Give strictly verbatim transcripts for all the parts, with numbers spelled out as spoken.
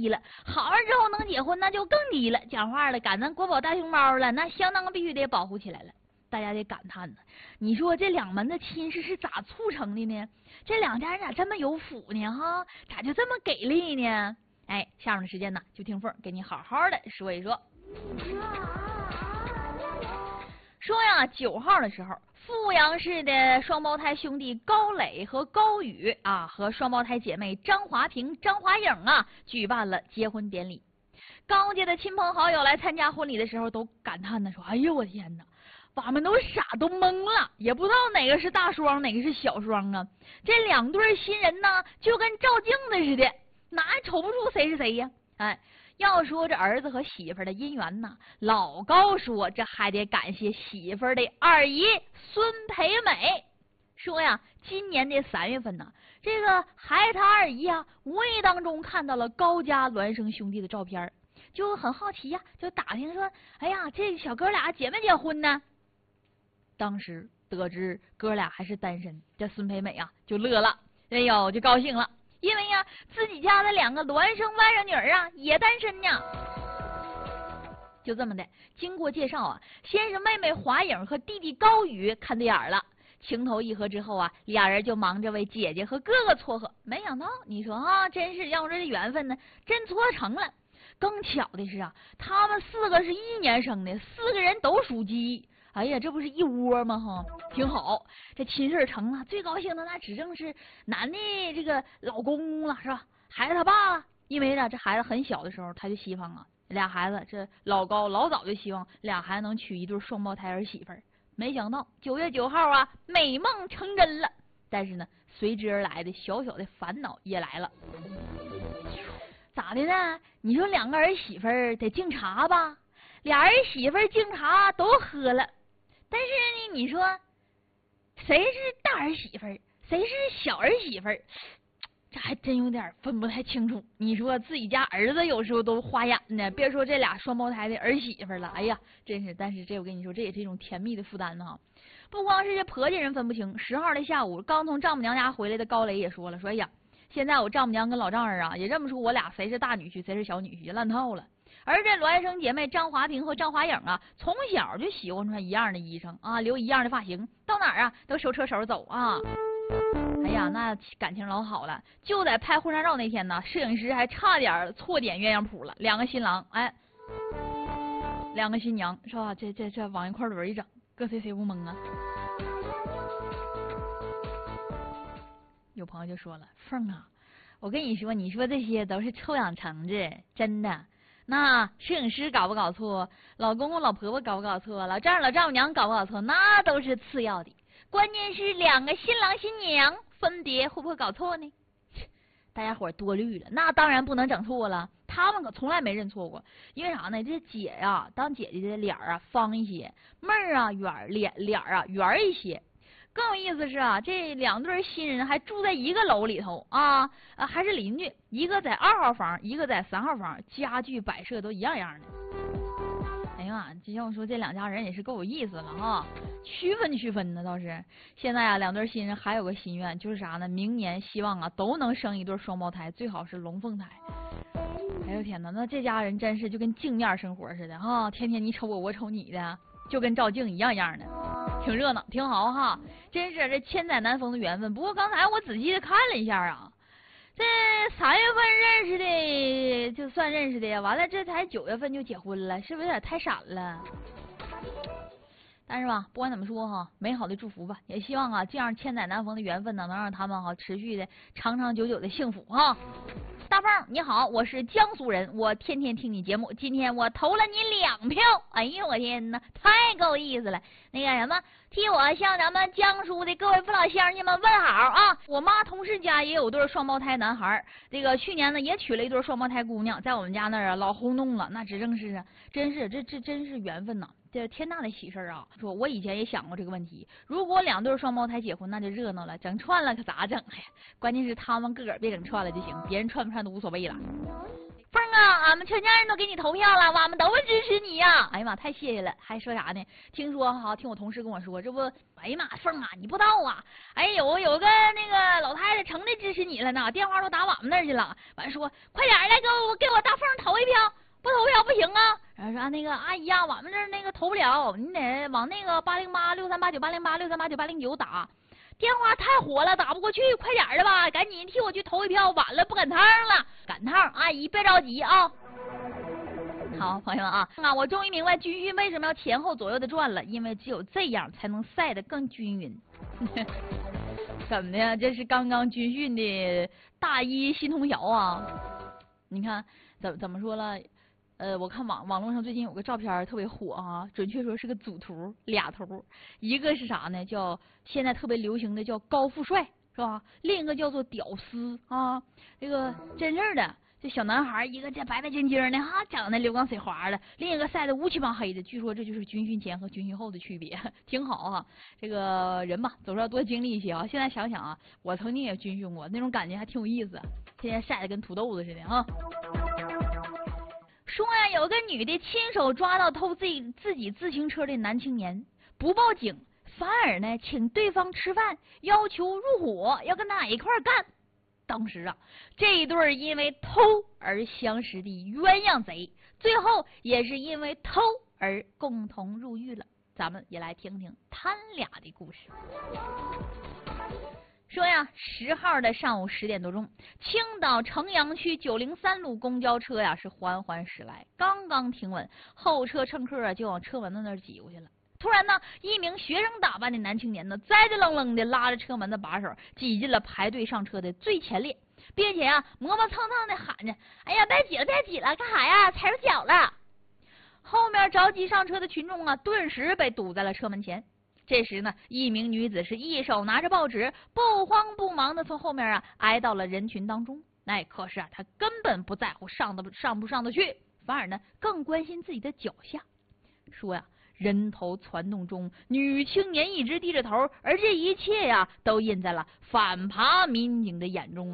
低了，好了之后能结婚那就更低了。讲话了，赶咱国宝大熊猫了，那相当必须得保护起来了。大家得感叹呢，你说这两门的亲事是咋促成的呢？这两家人咋这么有福呢？哈，咋就这么给力呢？哎，下面的时间呢，就听凤给你好好的说一说。说呀，九号的时候，富阳市的双胞胎兄弟高磊和高宇啊，和双胞胎姐妹张华平、张华颖啊，举办了结婚典礼。高家的亲朋好友来参加婚礼的时候，都感叹的说：“哎呦，我天哪！我们都傻都懵了，也不知道哪个是大双，哪个是小双啊！这两对新人呢，就跟照镜子似的，哪瞅不出谁是谁呀？哎，要说这儿子和媳妇的姻缘呢，老高说这还得感谢媳妇的二姨孙培美。说呀，今年的三月份呢，这个孩子他二姨啊，无意当中看到了高家孪生兄弟的照片，就很好奇呀、啊，就打听说，哎呀，这小哥俩结没结婚呢？当时得知哥俩还是单身，这孙培美啊就乐了，哎呦就高兴了，因为呀自己家的两个孪生外甥女儿啊也单身呢。就这么的，经过介绍啊，先是妹妹华颖和弟弟高宇看对眼了，情投意合之后啊，俩人就忙着为姐姐和哥哥撮合。没想到，你说啊，真是要说这缘分呢，真撮合成了。更巧的是啊，他们四个是一年生的，四个人都属鸡。哎呀，这不是一窝吗？哈，挺好，这亲事成了，最高兴的那指正是男的这个老公了，是吧？孩子他爸了，因为呢，这孩子很小的时候，他就希望啊，俩孩子这老高老早就希望俩孩子能娶一对双胞胎儿媳妇儿。没想到九月九号啊，美梦成真了。但是呢，随之而来的小小的烦恼也来了。咋的呢？你说两个儿媳妇儿得敬茶吧？俩儿媳妇儿敬茶都喝了。但是呢，你说谁是大儿媳妇儿，谁是小儿媳妇儿，这还真有点分不太清楚。你说自己家儿子有时候都花眼呢，别说这俩双胞胎的儿媳妇了，哎呀，真是。但是这我跟你说，这也是一种甜蜜的负担呢。不光是这婆家人分不清，十号的下午，刚从丈母娘家回来的高磊也说了，说哎呀，现在我丈母娘跟老丈人啊，也认不出我俩谁是大女婿，谁是小女婿，烂透了。而这孪生姐妹张华平和张华颖啊，从小就喜欢穿一样的衣裳啊，留一样的发型，到哪儿啊都手车手走啊。哎呀，那感情老好了。就在拍婚纱照那天呢，摄影师还差点错点鸳鸯谱了。两个新郎，哎，两个新娘是吧？这这这往一块轮一整，搁谁谁不懵啊？有朋友就说了，凤啊，我跟你说，你说这些都是臭氧层子，真的。那摄影师搞不搞错，老公公老婆婆搞不搞错，老丈人老丈母娘搞不搞错，那都是次要的，关键是两个新郎新娘分别会不会搞错呢？大家伙多虑了，那当然不能整错了，他们可从来没认错过。因为啥呢？这姐呀、啊，当姐姐的脸啊方一些，妹儿啊圆脸脸啊圆一些。更有意思是啊，这两对新人还住在一个楼里头啊，啊还是邻居，一个在二号房，一个在三号房，家具摆设都一样样的。哎呀，就像我说，这两家人也是够有意思了哈，区分区分的倒是。现在啊，两对新人还有个心愿，就是啥呢？明年希望啊都能生一对双胞胎，最好是龙凤胎。哎呦天哪，那这家人真是就跟镜面生活似的哈，天天你瞅我，我瞅你的，就跟照镜一样样的。挺热闹，挺好哈，真是这千载难逢的缘分。不过刚才我仔细的看了一下啊，这三月份认识的就算认识的呀，完了这才九月份就结婚了，是不是有点太闪了？但是吧，不管怎么说哈，美好的祝福吧，也希望啊这样千载难逢的缘分呢，能让他们哈持续的长长久久的幸福哈。大凤你好，我是江苏人，我天天听你节目，今天我投了你两票，哎呦我天哪，太够意思了。那个什么，替我向咱们江苏的各位父老乡亲们问好啊！我妈同事家也有对双胞胎男孩，这个去年呢也娶了一对双胞胎姑娘，在我们家那儿啊老轰动了，那指正是啊，真是这这真是缘分呐，这天大的喜事啊！说我以前也想过这个问题，如果两对双胞胎结婚，那就热闹了，整串了可咋整？哎呀，关键是他们个个别整串了就行，别人串不串都无所谓了。凤啊，俺们全家人都给你投票了，俺们都支持你呀、啊！哎呀妈，太谢谢了！还说啥呢？听说哈，听我同事跟我说，这不，哎呀妈，凤啊，你不知道啊！哎，有有个那个老太太成的支持你了呢，电话都打我们那儿去了。完说，快点来给我给我啥那个阿姨呀、啊，我们这儿那个投不了，你得往那个八零八六三八九八零八六三八九八零九打，电话太火了，打不过去，快点的吧，赶紧替我去投一票，晚了不赶趟了，赶趟，阿姨别着急啊。好，朋友们啊，啊，我终于明白军训为什么要前后左右的转了，因为只有这样才能晒得更均匀。怎么的？这是刚刚军训的大一新同学啊！你看怎怎么说了？呃，我看网网络上最近有个照片特别火啊，准确说是个组图，俩图，一个是啥呢？叫现在特别流行的叫高富帅，是吧？另一个叫做屌丝啊，这个真事儿的。这小男孩一个这白白净净的哈，长得流光水滑的，另一个晒得乌漆嘛黑的。据说这就是军训前和军训后的区别，挺好哈、啊。这个人嘛，总是要多经历一些啊。现在想想啊，我曾经也军训过，那种感觉还挺有意思。天天晒得跟土豆子似的啊。说呀，有个女的亲手抓到偷自己自己自行车的男青年，不报警，反而呢请对方吃饭，要求入伙，要跟他一块干。当时啊，这一对因为偷而相识的鸳鸯贼，最后也是因为偷而共同入狱了。咱们也来听听他俩的故事。说呀，十号的上午十点多钟，青岛城阳区九零三路公交车呀是缓缓驶来，刚刚停稳，后车乘客啊就往车门子那儿挤过去了。突然呢，一名学生打扮的男青年呢，栽栽愣愣的拉着车门的把手，挤进了排队上车的最前列，并且啊，磨磨蹭蹭的喊着：“哎呀，别挤了，别挤了，干啥呀？踩着脚了！”后面着急上车的群众啊，顿时被堵在了车门前。这时呢，一名女子是一手拿着报纸，不慌不忙的从后面啊挨到了人群当中。哎，可是啊，她根本不在乎上得上不上得去，反而呢更关心自己的脚下。说呀。人头攒动中，女青年一直低着头，而这一切呀，都印在了反扒民警的眼中啊！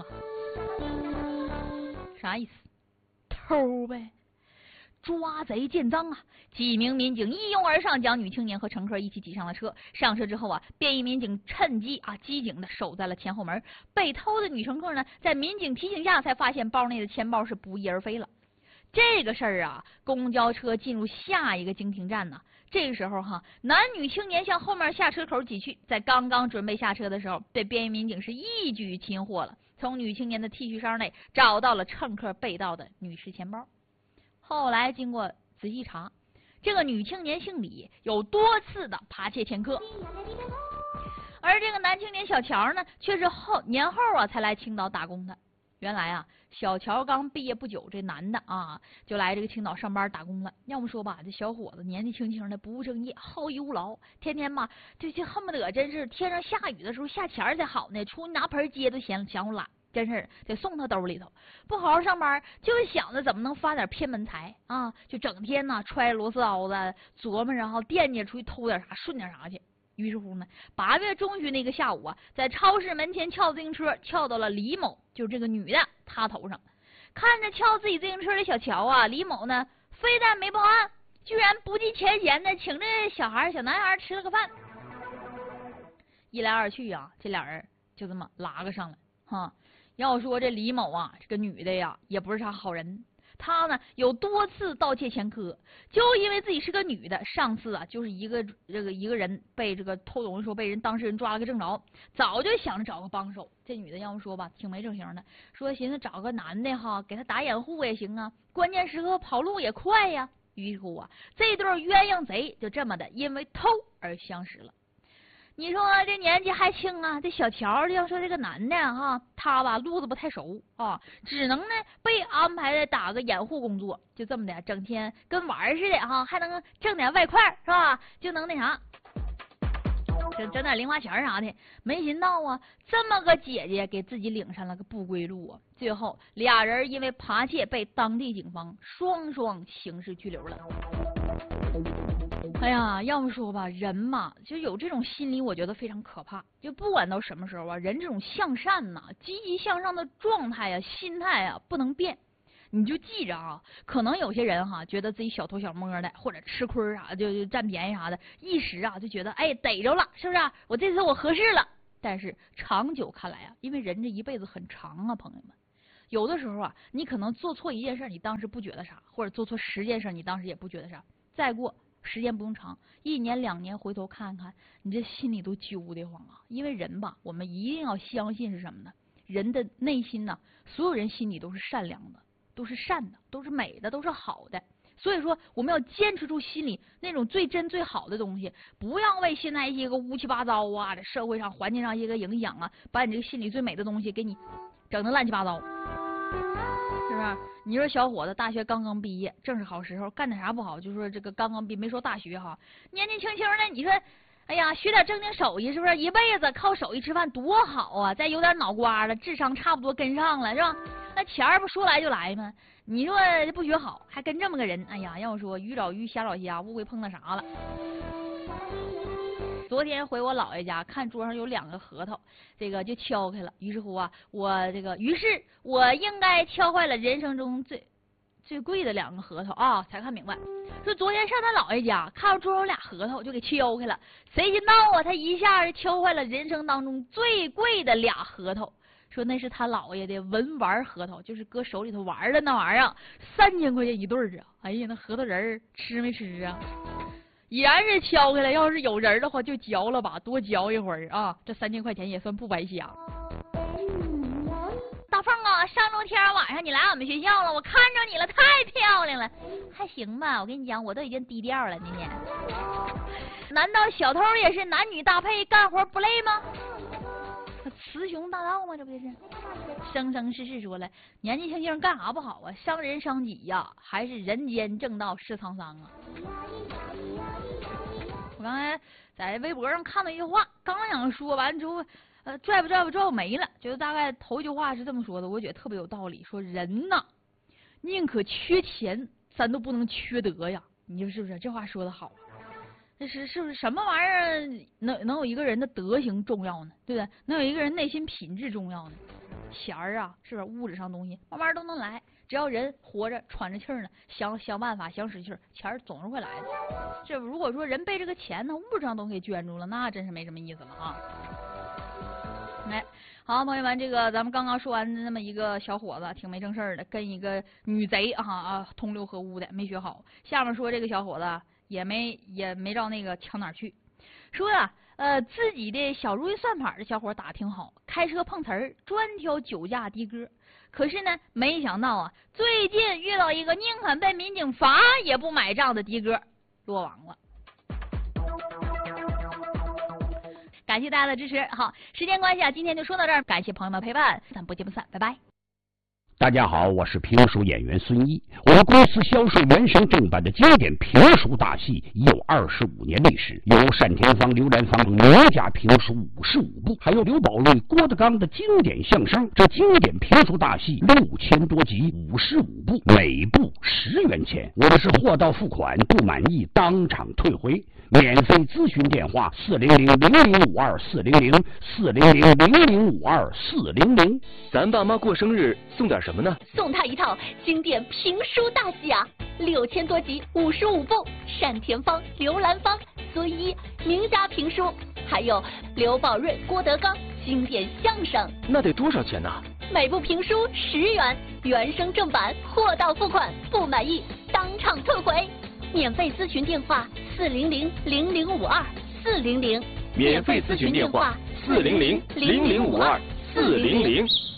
啥意思？偷呗！抓贼见赃啊！几名民警一拥而上，将女青年和乘客一起挤上了车。上车之后啊，便衣民警趁机啊，机警的守在了前后门。被偷的女乘客呢，在民警提醒下，才发现包内的钱包是不翼而飞了。这个事儿啊，公交车进入下一个经停站呢。这个时候哈，男女青年向后面下车口挤去，在刚刚准备下车的时候，被便衣民警是一举擒获了。从女青年的 T 恤衫内找到了乘客被盗的女士钱包。后来经过仔细查，这个女青年姓李，有多次的扒窃前科。而这个男青年小乔呢，却是后年后啊才来青岛打工的。原来啊，小乔刚毕业不久，这男的啊就来这个青岛上班打工了。要么说吧，这小伙子年纪轻轻的，不务正业，好逸恶劳，天天吧这这恨不得真是天上下雨的时候下钱才好呢，出去拿盆接都嫌嫌乎懒，真是得送他兜里头。不好好上班，就是想着怎么能发点偏门财啊，就整天呢揣螺丝刀子，琢磨然后惦记出去偷点啥顺点啥去。于是乎呢，八月中旬那个下午啊，在超市门前撬自行车，撬到了李某，就是这个女的，她头上。看着撬自己自行车的小乔啊，李某呢，非但没报案，居然不计前嫌的请这小孩小男孩吃了个饭。一来二去啊，这俩人就这么拉个上了哈。要说这李某啊，这个女的呀，也不是啥好人。她呢有多次盗窃前科，就因为自己是个女的，上次啊就是一个这个一个人被这个偷东西时候被人当事人抓了个正着，早就想着找个帮手。这女的要么说吧，挺没正形的，说寻思找个男的哈，给他打掩护也行啊，关键时刻跑路也快呀。于是乎啊，这对鸳鸯贼就这么的因为偷而相识了。你说这年纪还轻啊，这小乔要说这个男的哈，他吧路子不太熟啊，只能呢被安排的打个掩护工作，就这么的，整天跟玩似的哈，还能挣点外快是吧？就能那啥，整整点零花钱啥的。没寻到啊，这么个姐姐给自己领上了个不归路啊！最后俩人因为扒窃被当地警方双双刑事拘留了。哎呀，要么说吧，人嘛，就有这种心理，我觉得非常可怕。就不管到什么时候啊，人这种向善呐、积极向上的状态呀、心态呀，不能变。你就记着啊，可能有些人哈、啊，觉得自己小偷小摸的，或者吃亏啥，就就占便宜啥的，一时啊就觉得哎逮着了，是不是、啊？我这次我合适了。但是长久看来啊，因为人这一辈子很长啊，朋友们。 有的时候啊，你可能做错一件事，你当时不觉得啥，或者做错十件事，你当时也不觉得啥。再过时间不用长，一年两年回头看看，你这心里都揪得慌啊。因为人吧，我们一定要相信是什么呢？人的内心呢，所有人心里都是善良的，都是善的，都是美的，都是好的。所以说，我们要坚持住心里那种最真最好的东西，不要为现在一些个乌七八糟啊，这社会上环境上一些个影响啊，把你这个心里最美的东西给你整得乱七八糟，是不是？你说小伙子大学刚刚毕业，正是好时候，干点啥不好？就说这个刚刚毕，没说大学哈，年纪轻轻的，你说，哎呀，学点正经手艺，是不是？一辈子靠手艺吃饭多好啊！再有点脑瓜了，智商差不多跟上了，是吧？那钱儿不说来就来吗？你说不学好，还跟这么个人，哎呀，要我说鱼找鱼，虾找虾，误会碰到啥了？昨天回我姥爷家，看桌上有两个核桃，这个就敲开了。于是乎啊，我这个，于是我应该敲坏了人生中最最贵的两个核桃啊！才看明白，说昨天上他姥爷家，看到桌上有俩核桃，就给敲开了。谁知道啊，他一下就敲坏了人生当中最贵的俩核桃。说那是他姥爷的文玩核桃，就是搁手里头玩的那玩意儿，三千块钱一对儿啊！哎呀，那核桃仁吃没吃啊？已然是敲开了，要是有人的话就嚼了吧，多嚼一会儿啊，这三千块钱也算不白瞎。大凤啊，上周天晚上你来俺们学校了，我看着你了，太漂亮了。还行吧，我跟你讲，我都已经低调了。今天，难道小偷也是男女搭配，干活不累吗？雌雄大盗吗？这不就是生生世世说了，年纪轻轻干啥不好啊？伤人伤己呀，还是人间正道是沧桑啊！我刚才在微博上看到一句话，刚想说完之后，呃，拽不拽不拽不没了，就大概头一句话是这么说的，我觉得特别有道理。说人呐，宁可缺钱，咱都不能缺德呀！你说是不是？这话说的好啊。这是是不是什么玩意儿能能有一个人的德行重要呢？对不对？能有一个人内心品质重要呢？钱儿啊，是不是物质上东西慢慢都能来？只要人活着喘着气儿呢，想想办法，想使劲儿，钱儿总是会来的。这如果说人被这个钱呢，物质上东西给圈住了，那真是没什么意思了啊！来，好，朋友们，这个咱们刚刚说完那么一个小伙子，挺没正事儿的，跟一个女贼啊啊同流合污的，没学好。下面说这个小伙子。也没也没照那个抢哪儿去，说呀、啊，呃，自己的小如意算盘的小伙打挺好，开车碰瓷儿，专挑酒驾的哥。可是呢，没想到啊，最近遇到一个宁肯被民警罚也不买账的的哥，落网了。感谢大家的支持，好，时间关系啊，今天就说到这儿，感谢朋友们陪伴，咱不见不散，拜拜。 大家好，我是评书演员孙一。我们公司销售原声正版的经典评书大戏已有二十五年历史，有单田芳、刘兰芳名家评书五十五部，还有刘宝瑞、郭德纲的经典相声。这经典评书大戏六千多集，五十五部，每部十元钱。我们是货到付款，不满意当场退回。免费咨询电话：四零零零零五二四零零四零零零零五二四零零。 咱爸妈过生日送点什么呢？ 送他一套经典评书大戏啊，六千多集，五十五部，单田芳、刘兰芳、孙一名家评书，还有刘宝瑞、郭德纲经典相声。 那得多少钱呢？ 每部评书十元，原声正版，货到付款，不满意当场退回。免费咨询电话：四零零零零五二四零零。 免费咨询电话：四零零零零五二四零零。